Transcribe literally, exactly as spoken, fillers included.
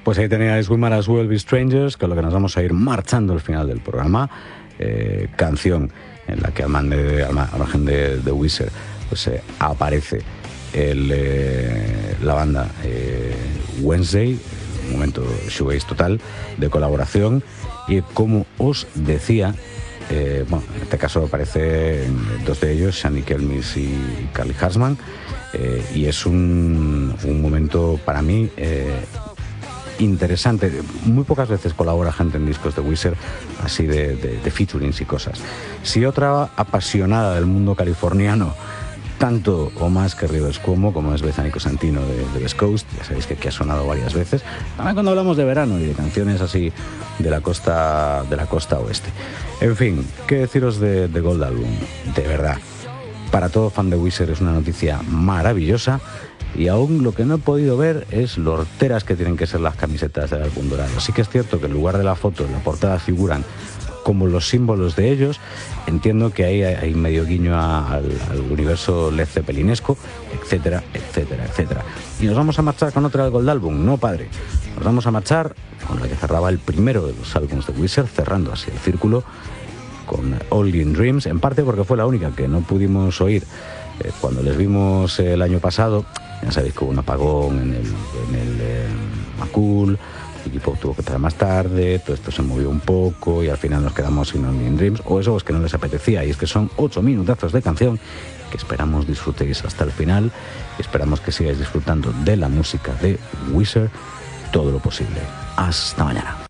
Pues ahí teníais We Might As Well Be Strangers, con lo que nos vamos a ir marchando al final del programa. Eh, canción en la que al, man de, al, al margen de, de Weezer pues, eh, aparece el, eh, la banda eh, Wednesday, un momento shoegaze total de colaboración. Y como os decía, eh, bueno, en este caso aparecen dos de ellos, Shandy Kelmis y Carly Harsman, eh, y es un, un momento para mí eh, interesante. Muy pocas veces colabora gente en discos de Weezer así de, de, de featurings y cosas. Si otra apasionada del mundo californiano, tanto o más que Rivers Cuomo, como es Bethany Cosentino de, de West Coast, ya sabéis que aquí ha sonado varias veces, también cuando hablamos de verano y de canciones así de la costa, de la costa oeste. En fin, ¿qué deciros de, de Gold Album? De verdad, para todo fan de Weezer es una noticia maravillosa. Y aún lo que no he podido ver es lo horteras que tienen que ser las camisetas del álbum dorado. Sí que es cierto que en lugar de la foto, en la portada figuran como los símbolos de ellos. Entiendo que ahí hay medio guiño a, al, al universo Led Zeppelinesco, etcétera, etcétera, etcétera. Y nos vamos a marchar con otra del Gold Album, no padre. Nos vamos a marchar con la que cerraba el primero de los álbumes de Weezer, cerrando así el círculo con Only in Dreams, en parte porque fue la única que no pudimos oír eh, cuando les vimos eh, el año pasado. Ya sabéis que hubo un apagón en el, en el eh, Macul, el equipo tuvo que entrar más tarde, todo esto se movió un poco y al final nos quedamos sin Only in Dreams, o eso es que no les apetecía, y es que son ocho minutazos de canción que esperamos disfrutéis hasta el final y esperamos que sigáis disfrutando de la música de Weezer todo lo posible. Hasta mañana.